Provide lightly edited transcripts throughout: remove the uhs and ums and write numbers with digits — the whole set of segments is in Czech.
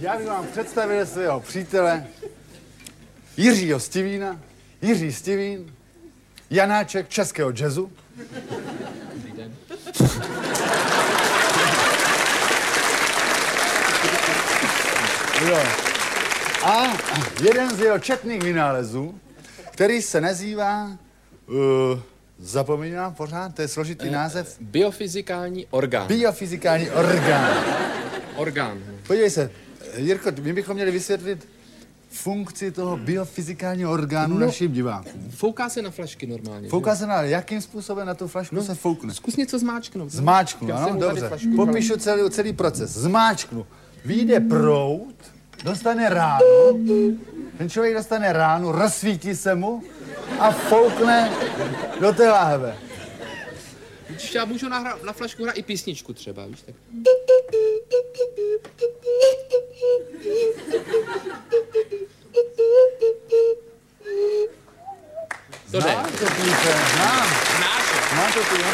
Já bych vám představil svého přítele Jiřího Stivína, Jiří Stivín, Janáček českého jazzu. Dobrý den. Jo. A jeden z jeho četných vynálezů, který se nazývá, zapomínám pořád, to je složitý název. Biofyzikální orgán. Biofyzikální orgán. Orgán. Podívej se, Jirko, my bychom měli vysvětlit funkci toho biofyzikálního orgánu našim divákům. Fouká se na flašky normálně. Fouká se na, jakým způsobem na tu flašku se foukne? Zkus něco zmáčknout. Zmáčknu, ano, dobře. Popíšu celý proces. Zmáčknu. Vyjde proud, dostane ránu, ten člověk dostane ránu, rozsvítí se mu a foukne do té láhve. Já můžu na flašku hrát i písničku třeba, víš tak. To jde. Znám to píše, znám. Znám to píše,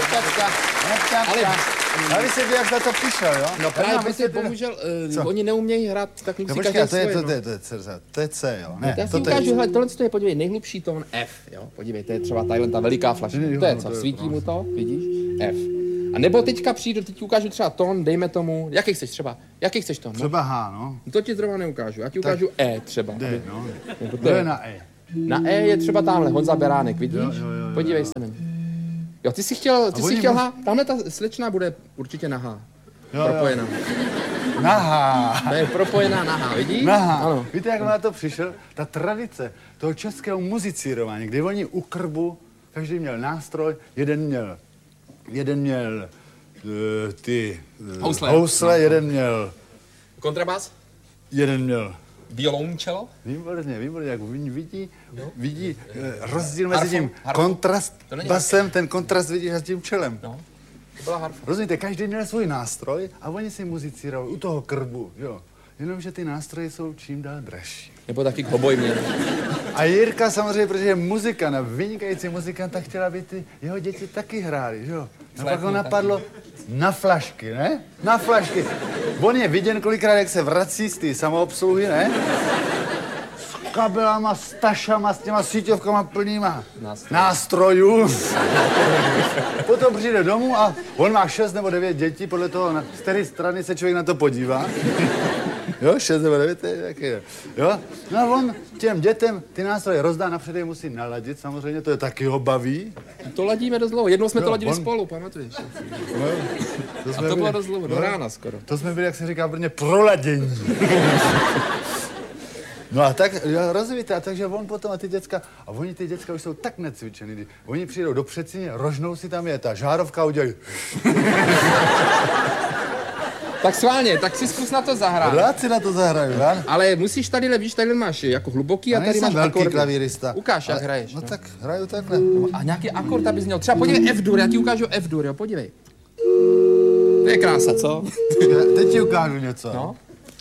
ale vysvětli, jak to přišel, jo? No právě, protože bohužel oni neumějí hrát tak musí každý svoje. To je C, jo? Ne, já si ukážu, hele, tohle je, podívej, nejhlubší tón F, jo? Podívej, to je třeba tadyhle ta veliká flaška. To je co, svítí mu to, vidíš? F. A nebo teďka přijdu, teď ukážu třeba tón, dejme tomu, jaký chceš třeba, jaký chceš tón? Třeba H, no. To ti zrovna neukážu, já ti ukážu E třeba. D, no. To je na E. Na E je třeba tamhle, Honza Beránek, vidíš? Jo. Podívej se na mě. Jo, ty jsi chtěl H, tamhle ta slečna bude určitě na H. Propojená. Na H. To je propojená na H, vidíš? Na H. Ano. Víte, jak na to přišel? Ta tradice toho českého muzicírování, kdy oni u krbu, každý měl nástroj, jeden měl ty housle, jeden měl kontrabas, jeden měl violoncello. Výborně, jak vidí rozdíl mezi tím kontrast basem, ten kontrast vidíš s tím čelem. No, to byla harfa. Rozumíte, každý měl svůj nástroj a oni si muzicírovali u toho krbu, jo. Jenomže ty nástroje jsou čím dál dražší. Nebo taky hoboj měl. A Jirka samozřejmě, protože je muzikant, vynikající muzikant, tak chtěla, aby ty jeho děti taky hráli, jo. A pak ho napadlo na flašky, ne? Na flašky. On je viděn kolikrát, jak se vrací z té samoobsluhy, ne? S kabelama, s tašama, s těma síťovkama plnýma nástrojů. Potom přijde domů a on má 6 nebo 9 dětí, podle toho, z které strany se člověk na to podívá. Jo, 6 nebo 9, to je taky, jo. No a on těm dětem ty nástroje rozdá, napřed je musí naladit, samozřejmě, to je taky ho baví. To ladíme dost dlouho, jednou jsme to ladili spolu, pamatuješ? No, a to bylo dost dlouho, do rána skoro. To jsme byli, jak se říká v Brně, proladění. No a tak, rozumíte, a takže on potom a ty děcka, a oni ty děcka už jsou tak necvičený, oni přijdou do Přecině, rožnou si tam je ta žárovka a udělají. Tak schválně, tak si zkus na to zahrát. Rád si na to zahraju, rád. Ale musíš tady, víš, tady máš jako hluboký a tady máš velký akordy. klavírista. Ukáž, jak hraješ. No tak hraju takhle. A nějaký akord, abys měl. Třeba podívej F-dur, já ti ukážu F-dur, jo, podívej. To je krása, co? Teď ti ukážu něco. No.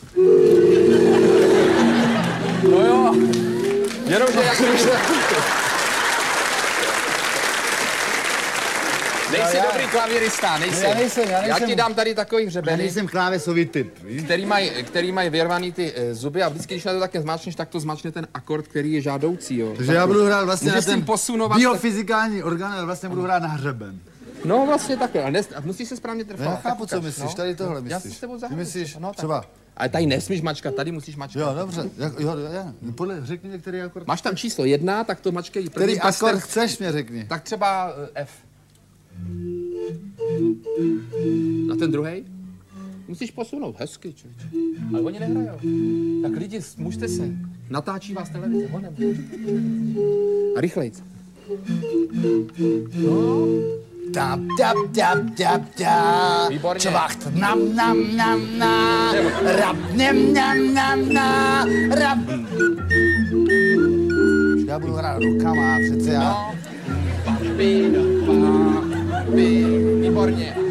No jo. Jenomže jak nejsi dobrý klavírista, nejsi. Já nejsem. Já ti dám tady takový Já hřebeny, nejsem klávesový typ, víš? který mají vyrvaný ty zuby a vždycky, když na to také zmáčneš, tak to zmáčne ten akord, který je žádoucí, jo. Takže já budu hrát vlastně můžeš na ten posunovat biofyzikální orgán, ale vlastně budu hrát na hřeben. No vlastně takhle, a musíš se správně trefovat. Já chápu, co myslíš, no? tady tohle Já myslíš. si s tebou Ty zahraju. myslíš No, třeba... Ale tady nesmíš mačkat, tady musíš mačkat. Jo, dobře, řekni mi, který akord. Máš tam číslo 1, tak to mačkej. Který akord chceš, mě řekni. Tak třeba F. A ten druhý? Musíš posunout, hezky, člověče. Ale oni nehrajou. Tak lidi, mužte se. Natáčí vás televize, honem. A rychlejc. No. Tap, tap, tap, tap, tap. Výborně. Čvacht, nam, nam, nam, na. Rap, nem, nam, nam, na. Rap. Já budu hrát rukama, přece já. No. Papi, výborně.